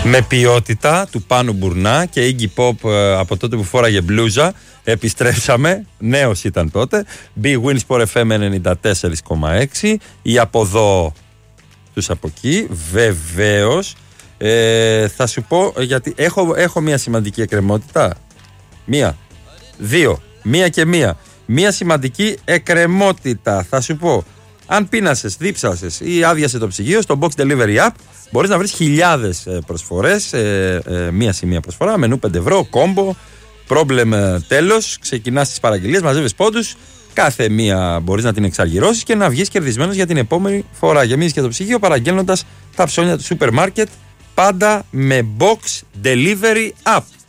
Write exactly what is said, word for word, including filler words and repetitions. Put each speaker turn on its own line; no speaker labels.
Με ποιότητα του Πάνου Μπουρνά και Iggy Pop από τότε που φόραγε μπλούζα. Επιστρέψαμε, νέος ήταν τότε. Big Win Sport εφ εμ ενενήντα τέσσερα κόμμα έξι. Η από εδώ τους από εκεί. Βεβαίως ε, θα σου πω γιατί έχω, έχω μια σημαντική εκκρεμότητα. Μία, δύο, μία και μία. Μία σημαντική εκκρεμότητα. Θα σου πω, αν πείνασες, δίψασες ή άδειασε το ψυγείο, στο Box Delivery App μπορείς να βρεις χιλιάδες προσφορές. Ε, ε, μία σημεία προσφορά, μενού πέντε ευρώ, κόμπο, πρόβλημα τέλος. Ξεκινάς τις παραγγελίες, μαζεύεις πόντους. Κάθε μία μπορείς να την εξαργυρώσεις και να βγεις κερδισμένος για την επόμενη φορά. Γεμίζεις και το ψυγείο παραγγέλνοντας τα ψώνια του σούπερ μάρκετ, πάντα με Box Delivery App.